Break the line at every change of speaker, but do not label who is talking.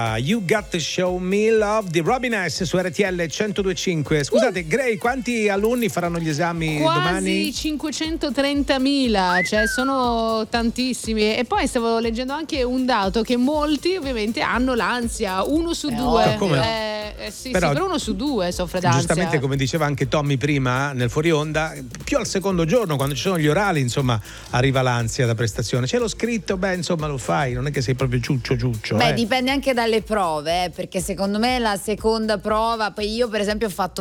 You Got to Show Me Love di Robin S su RTL 102.5. Scusate, Gray, quanti alunni faranno gli esami domani?
Quasi 530.000, cioè sono tantissimi. E poi stavo leggendo anche un dato che molti ovviamente hanno l'ansia, 1 su 2. Sì,
Però,
per 1 su 2 soffre d'ansia.
Giustamente, come diceva anche Tommy prima nel fuori onda, più al secondo giorno, quando ci sono gli orali, insomma, arriva l'ansia da prestazione. C'è lo scritto, beh, insomma, lo fai, non è che sei proprio ciuccio.
Beh, dipende anche dalle prove, perché secondo me la seconda prova, poi io per esempio ho fatto